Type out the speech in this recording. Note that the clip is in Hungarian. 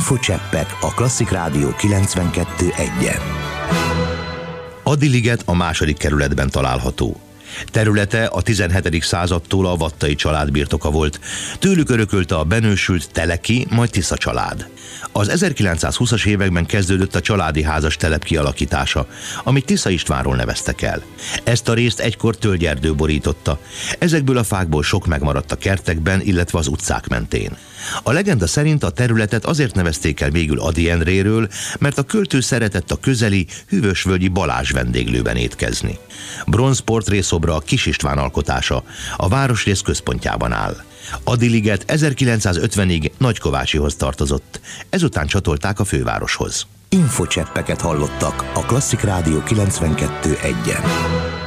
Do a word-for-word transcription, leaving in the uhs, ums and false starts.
Infocseppek a Klasszik Rádió kilencvenkettő egyen. Ady-liget a második kerületben található. Területe a tizenhetedik századtól a vattai család birtoka volt, tőlük örökölte a benősült Teleki, majd Tisza család. Az ezerkilencszázhúszas években kezdődött a családi házas telep kialakítása, amit Tisza Istvánról neveztek el. Ezt a részt egykor tölgyerdő borította, ezekből a fákból sok megmaradt a kertekben, illetve az utcák mentén. A legenda szerint a területet azért nevezték el végül Ady Endréről, mert a költő szeretett a közeli, hűvösvölgyi Balázs vendéglőben étkezni. Bronz portrészobra a Kis István alkotása, a városrész központjában áll. Ady-liget ezerkilencszázötvenig Nagykovácsihoz tartozott, ezután csatolták a fővároshoz. Infocseppeket hallottak a Klasszik Rádió kilencvenkettő egyen.